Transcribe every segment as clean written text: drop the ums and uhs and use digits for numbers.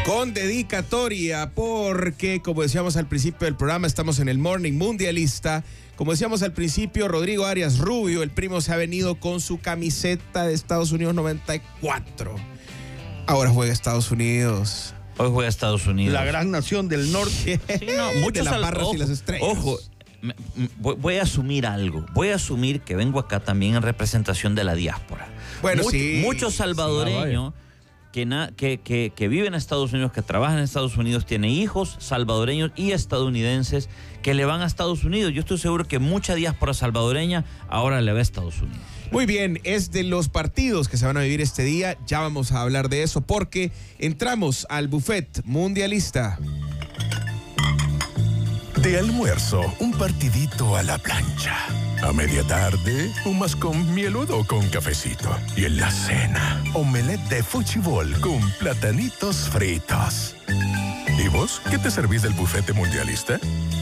Con dedicatoria, porque como decíamos al principio del programa, estamos en el Morning Mundialista. Como decíamos al principio, Rodrigo Arias Rubio, el primo, se ha venido con su camiseta de Estados Unidos 94. Ahora juega Estados Unidos. Hoy juega Estados Unidos. La gran nación del norte. Sí, no, muchos de las barras y las estrellas. Ojo, voy a asumir algo. Voy a asumir que vengo acá también en representación de la diáspora. Bueno, sí. Muchos salvadoreños que viven en Estados Unidos, que trabajan en Estados Unidos, tienen hijos salvadoreños y estadounidenses que le van a Estados Unidos. Yo estoy seguro que mucha diáspora salvadoreña ahora le va a Estados Unidos. Muy bien, es de los partidos que se van a vivir este día. Ya vamos a hablar de eso porque entramos al buffet mundialista. De almuerzo, un partidito a la plancha. A media tarde, un más con mieludo o con cafecito. Y en la cena, omelette de fútbol con platanitos fritos. ¿Y vos qué te servís del bufete mundialista?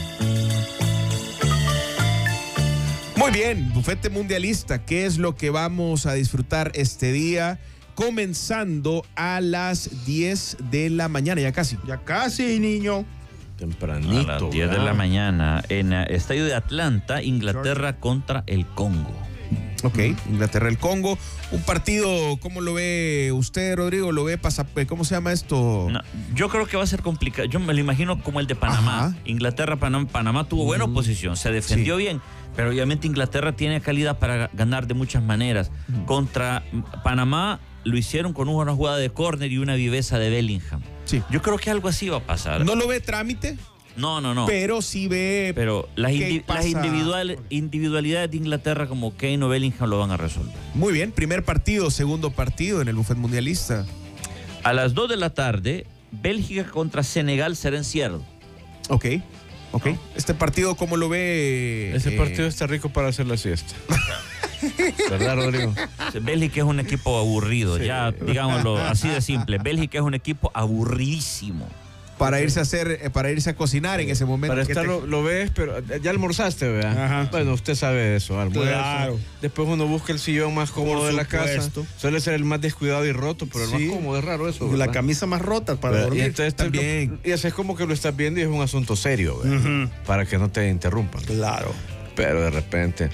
Muy bien, bufete mundialista. ¿Qué es lo que vamos a disfrutar este día? Comenzando a las 10 de la mañana, ya casi. Ya casi, niño. Tempranito. A las 10 de la mañana en el estadio de Atlanta, Inglaterra contra el Congo. Ok, Inglaterra, el Congo. Un partido, ¿cómo lo ve usted, Rodrigo? ¿Lo ve cómo se llama esto? No, yo creo que va a ser complicado. Yo me lo imagino como el de Panamá. Ajá. Inglaterra, Panamá tuvo buena oposición, se defendió bien, pero obviamente Inglaterra tiene calidad para ganar de muchas maneras. Contra Panamá lo hicieron con una jugada de córner y una viveza de Bellingham. Sí. Yo creo que algo así va a pasar. ¿No lo ve trámite? No. Pero sí ve. Pero las individualidades de Inglaterra como Kane o Bellingham lo van a resolver. Muy bien, primer partido, segundo partido en el buffet mundialista. A las 2 de la tarde, Bélgica contra Senegal será en Seattle. Ok. Este partido, ¿cómo lo ve? Ese partido está rico para hacer la siesta. ¿Verdad, Rodrigo? Bélgica es un equipo aburrido, sí. Ya digámoslo así de simple. Bélgica es un equipo aburridísimo. Para irse a cocinar en ese momento. Para estar lo ves, pero ya almorzaste, ¿verdad? Ajá. Bueno, usted sabe eso, almuerzo. Claro. Después uno busca el sillón más cómodo de la casa. Suele ser el más descuidado y roto, pero el más cómodo, es raro eso, ¿verdad? La camisa más rota para dormir. Y entonces también. Y así es como que lo estás viendo y es un asunto serio, ¿verdad? Para que no te interrumpan. Claro. Pero de repente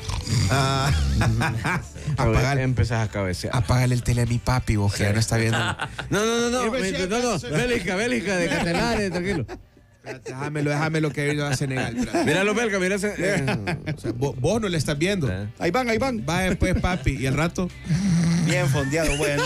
empezás a cabecear. Apágale el tele a mi papi, vos, que ya no está viendo. No. Bélgica de Catelares, tranquilo. Déjamelo que vino a Senegal. Mira los belgas, mira. O sea, vos no le estás viendo. Ahí van. Va después, papi. Y al rato. Bien fondeado, bueno.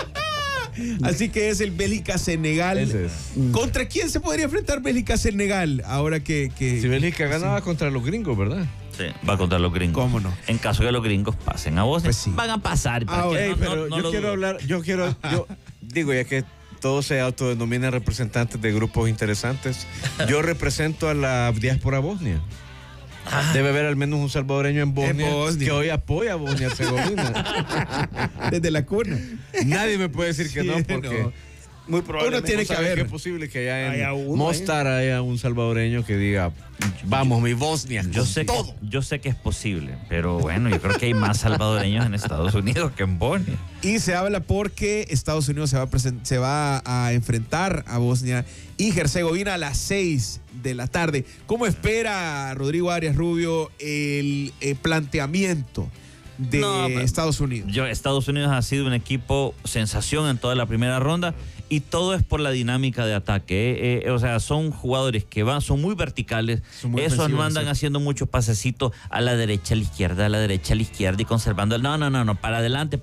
Así que es el Bélgica-Senegal. Ese es. ¿Contra quién se podría enfrentar Bélgica-Senegal? Ahora que si Bélgica ganaba contra los gringos, ¿verdad? Sí, va contra los gringos. ¿Cómo no? En caso que los gringos pasen a Bosnia, pues sí. Van a pasar. Pero yo quiero hablar, yo digo, ya que todos se autodenominan representantes de grupos interesantes, yo represento a la diáspora bosnia. Debe haber al menos un salvadoreño en Bosnia que hoy apoya a Bosnia-Herzegovina. Desde la cuna. Nadie me puede decir que no, porque muy probablemente uno tiene que haber. Es posible que haya en Mostar haya un salvadoreño que diga, vamos, mi Bosnia. Yo sé que es posible, pero bueno, yo creo que hay más salvadoreños en Estados Unidos que en Bosnia. Y se habla porque Estados Unidos se va a enfrentar a Bosnia y Herzegovina a las 6 de la tarde. ¿Cómo espera Rodrigo Arias Rubio el planteamiento de Estados Unidos? Estados Unidos ha sido un equipo sensación en toda la primera ronda y todo es por la dinámica de ataque. O sea, son jugadores que son muy verticales. Esos no andan haciendo muchos pasecitos a la derecha, a la izquierda, a la derecha, a la izquierda y conservando. No, para adelante.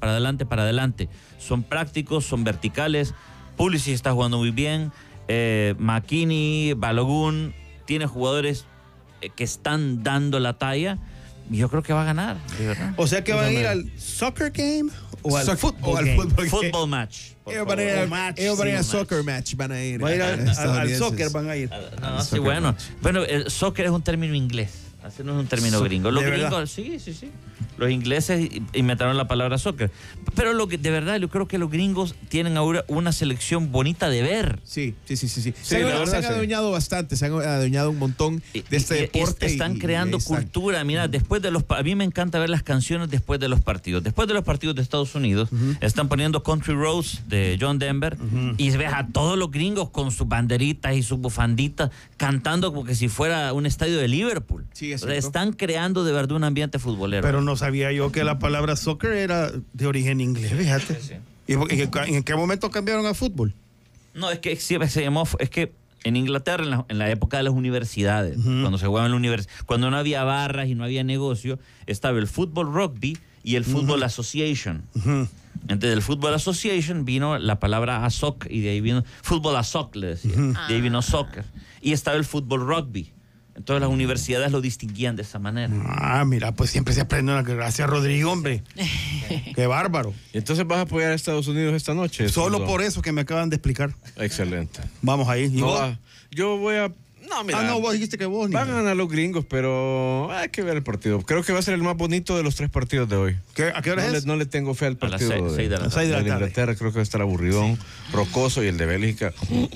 Son prácticos, son verticales. Pulisic está jugando muy bien. McKinney, Balogun, tiene jugadores que están dando la talla. Yo creo que va a ganar, de verdad. O sea que van a ir al soccer game o al fútbol match. Ellos van a ir al soccer match. Van a ir al soccer, van a ir. Sí, bueno. Bueno, el soccer es un término inglés. Así no es un término gringo. Los gringos, sí. los ingleses inventaron la palabra soccer. Pero de verdad, yo creo que los gringos tienen ahora una selección bonita de ver. Sí. Se han adueñado bastante, se han adueñado un montón de este deporte. Están creando cultura. Mira, a mí me encanta ver las canciones después de los partidos. Después de los partidos de Estados Unidos, están poniendo Country Roads de John Denver y ves a todos los gringos con sus banderitas y sus bufanditas cantando como que si fuera un estadio de Liverpool. Sí, o sea, están creando de verdad un ambiente futbolero. Pero no sabía yo que la palabra soccer era de origen inglés, fíjate. Sí. ¿Y en qué momento cambiaron a fútbol? No, es que se llamó, es que en Inglaterra, en la época de las universidades, cuando se jugaban en la universidad, cuando no había barras y no había negocio, estaba el fútbol rugby y el fútbol association. Entonces, del fútbol association vino la palabra ASOC y de ahí vino fútbol ASOC, le decía. De ahí vino soccer. Y estaba el fútbol rugby. Entonces, las universidades lo distinguían de esa manera. Mira, pues siempre se aprende una gracias, Rodrigo, hombre. Qué bárbaro. ¿Y entonces vas a apoyar a Estados Unidos esta noche? Solo por eso que me acaban de explicar. Excelente. Vamos ahí. ¿Y vos? Yo voy a... No, mira. No, vos dijiste que vos. Van a ganar los gringos, pero hay que ver el partido. Creo que va a ser el más bonito de los 3 partidos de hoy. ¿A qué hora es? No le tengo fe al partido a las 6 de la tarde. El de Inglaterra creo que va a estar aburridón, rocoso, y el de Bélgica.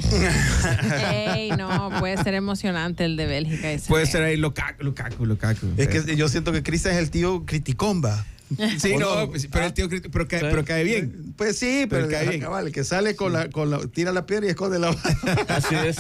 No, puede ser emocionante el de Bélgica. Puede ser ahí Lukaku. Es que yo siento que Cristian es el tío criticomba. Sí, pero el tío pero cae bien. Pues sí, pero cae bien. Cabal, que sale tira la piedra y esconde la Así es.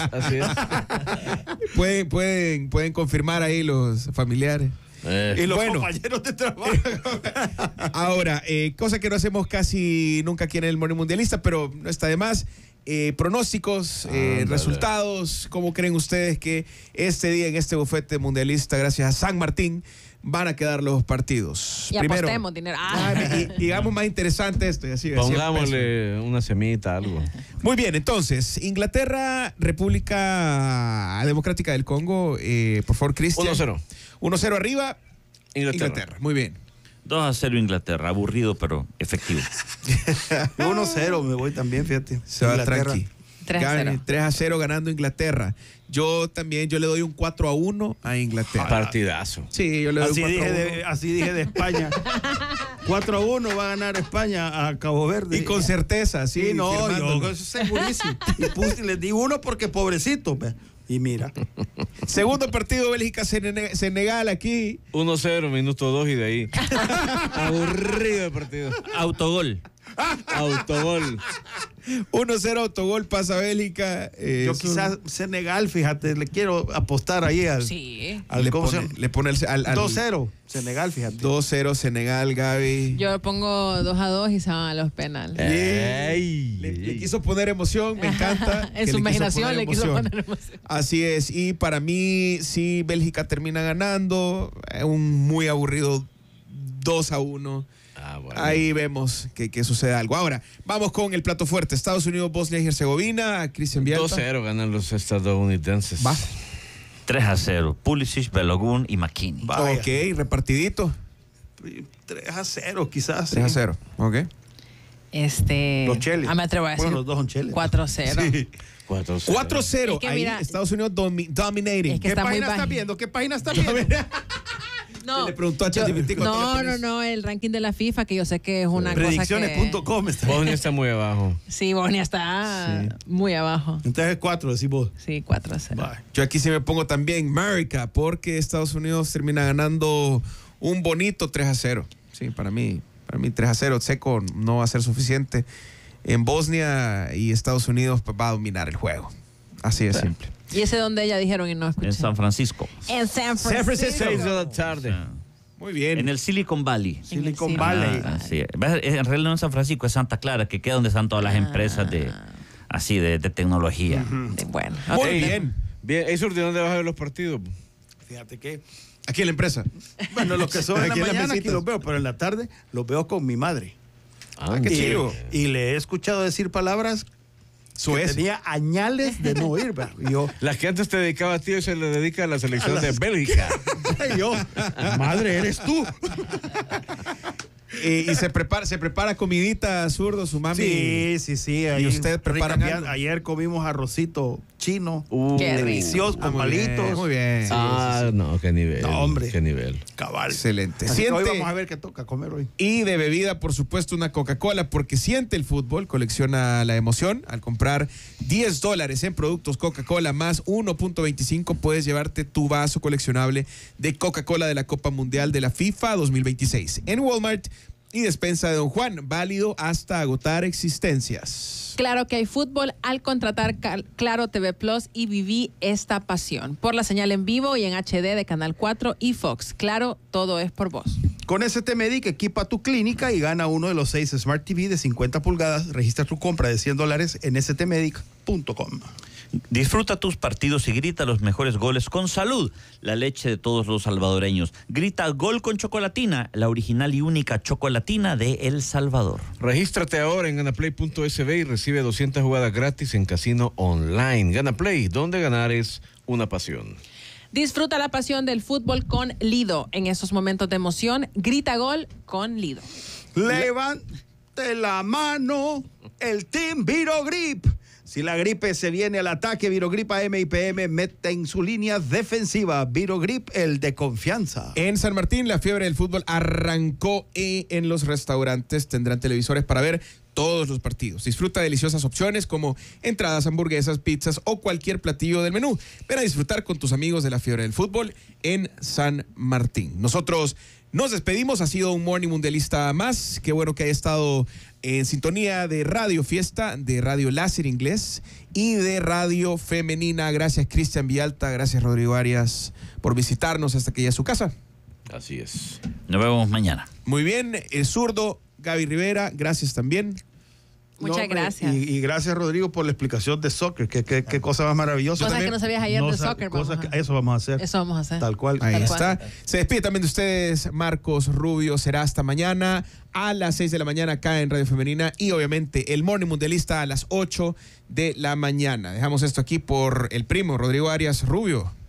Pueden confirmar ahí los familiares. Y los compañeros de trabajo. Ahora, cosa que no hacemos casi nunca aquí en el Morning Mundialista, pero no está de más. Pronósticos, resultados, ¿cómo creen ustedes que este día en este bufete mundialista, gracias a San Martín, van a quedar los partidos? Y primero, apostemos dinero. Y digamos más interesante esto. Y así, pongámosle una semita, algo. Muy bien, entonces, Inglaterra, República Democrática del Congo, por favor, Cristian. 1-0. 1-0 arriba, Inglaterra. Muy bien. 2-0 Inglaterra, aburrido pero efectivo. 1-0 me voy también, fíjate. Se va tranqui. 3-0. 3-0 ganando Inglaterra. Yo le doy un 4-1 a Inglaterra. Partidazo. Sí, yo le doy un 4-1. Así dije de España. 4-1 va a ganar España a Cabo Verde. Y con certeza, sí. Yo eso es segurísimo. Y les di 1 porque pobrecito. Y mira. Segundo partido, Bélgica-Senegal aquí. 1-0, minuto 2 y de ahí. Aburrido el partido. Autogol. 1-0 autogol, pasa Bélgica. Yo quizás Senegal, fíjate, le quiero apostar ahí al... Sí. Le pone al 2-0 Senegal, fíjate. 2-0 Senegal, Gaby. Yo pongo 2-2 y se van a los penales. Le quiso poner emoción, me encanta. En su imaginación le quiso poner emoción. Así es, y para mí, sí, Bélgica termina ganando. Un muy aburrido 2-1. Bueno. Ahí vemos que sucede algo. Ahora, vamos con el plato fuerte. Estados Unidos, Bosnia y Herzegovina. Cristian Vialta. 2-0 ganan los estadounidenses. Va. 3-0. Pulisic, Balogun y McKinney. Vaya. Ok, repartidito. 3-0 quizás. 3-0, ok. Los Cheles. Me atrevo a decir. Bueno, los dos son Cheles. 4-0. Sí. 4-0. Es que ahí mira, Estados Unidos dominating. Es que ¿Qué página está viendo? No, le preguntó a ChatGPT. No, el ranking de la FIFA, que yo sé que es una cosa que... Predicciones.com está. Bosnia está muy abajo. Sí, Bosnia está muy abajo. Entonces 4, decís vos. Sí, 4-0. Yo aquí sí me pongo también América, porque Estados Unidos termina ganando un bonito 3-0. Sí, para mí 3-0 seco no va a ser suficiente. En Bosnia y Estados Unidos va a dominar el juego. Así de simple. ¿Y ese donde ella dijeron y no escuché? En San Francisco. En San Francisco. 6 de la tarde. Muy bien. En el Silicon Valley. Silicon Valley. Sí. En realidad no en San Francisco, es Santa Clara, que queda donde están todas las empresas de tecnología. Bueno. Muy bien. Bien, ¿eso de dónde vas a ver los partidos? Fíjate que... Aquí en la empresa. Bueno, los que son en la Aquí en las mañana aquí mesitas. los veo, pero en la tarde los veo con mi madre. Qué chido. Y le he escuchado decir palabras que tenía añales de no oír, ¿verdad? Y yo, Las que antes te dedicaba a ti hoy se le dedica a la selección de Bélgica. madre, eres tú. Y se prepara comidita, zurdo, su mami. Sí. ¿Y usted preparan algo? Ayer comimos arrocito chino. Qué Delicioso, con palitos. Muy bien. No, qué nivel. No, hombre. Qué nivel. Cabal. Excelente. Así que hoy vamos a ver qué toca comer hoy. Y de bebida, por supuesto, una Coca-Cola, porque siente el fútbol, colecciona la emoción. Al comprar $10 en productos Coca-Cola más 1.25, puedes llevarte tu vaso coleccionable de Coca-Cola de la Copa Mundial de la FIFA 2026. En Walmart y despensa de Don Juan, válido hasta agotar existencias. Claro que hay fútbol al contratar Claro TV Plus y viví esta pasión. Por la señal en vivo y en HD de Canal 4 y Fox. Claro, todo es por vos. Con ST Medic equipa tu clínica y gana uno de los 6 Smart TV de 50 pulgadas. Registra tu compra de $100 en stmedic.com. Disfruta tus partidos y grita los mejores goles con Salud, la leche de todos los salvadoreños. Grita gol con Chocolatina, la original y única chocolatina de El Salvador. Regístrate ahora en ganaplay.sb y recibe 200 jugadas gratis en casino online. Ganaplay, donde ganar es una pasión. Disfruta la pasión del fútbol con Lido. En esos momentos de emoción, grita gol con Lido. Levante la mano el Team Virogrip. Si la gripe se viene al ataque, Virogrip AM y PM mete en su línea defensiva. Virogrip, el de confianza. En San Martín, la fiebre del fútbol arrancó y en los restaurantes tendrán televisores para ver todos los partidos. Disfruta deliciosas opciones como entradas, hamburguesas, pizzas o cualquier platillo del menú. Ven a disfrutar con tus amigos de la fiebre del fútbol en San Martín. Nosotros nos despedimos. Ha sido un Morning Mundialista más. Qué bueno que haya estado en sintonía de Radio Fiesta, de Radio Láser Inglés y de Radio Femenina. Gracias, Cristian Villalta. Gracias, Rodrigo Arias, por visitarnos hasta que ya es su casa. Así es. Nos vemos mañana. Muy bien, el zurdo Gaby Rivera, gracias también. Muchas gracias. Y gracias, Rodrigo, por la explicación de soccer. Qué cosa más maravillosa. Cosas que no sabías ayer de soccer. Eso vamos a hacer. Eso vamos a hacer. Tal cual. Ahí Tal está. cual. Se despide también de ustedes Marcos Rubio. Será hasta mañana a las 6 de la mañana acá en Radio Femenina y obviamente el Morning Mundialista a las 8 de la mañana. Dejamos esto aquí por el primo Rodrigo Arias Rubio.